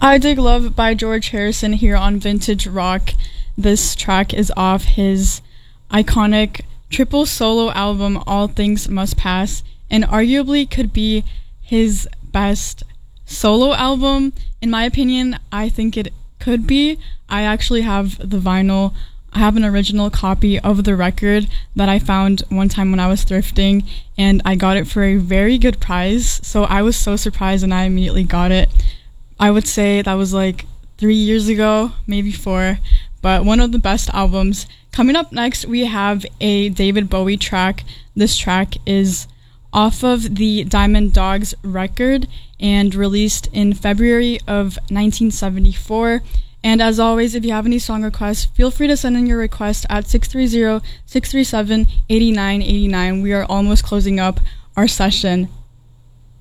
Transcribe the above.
I Dig Love by George Harrison here on Vintage Rock. This track is off his iconic triple solo album, All Things Must Pass, and arguably could be his best solo album. In my opinion, I think it could be. I actually have the vinyl. I have an original copy of the record that I found one time when I was thrifting, and I got it for a very good price, so I was so surprised and I immediately got it. I would say that was like 3 years ago, maybe 4, but one of the best albums. Coming up next, we have a David Bowie track. This track is off of the Diamond Dogs record and released in February of 1974. And as always, if you have any song requests, feel free to send in your request at 630-637-8989. We are almost closing up our session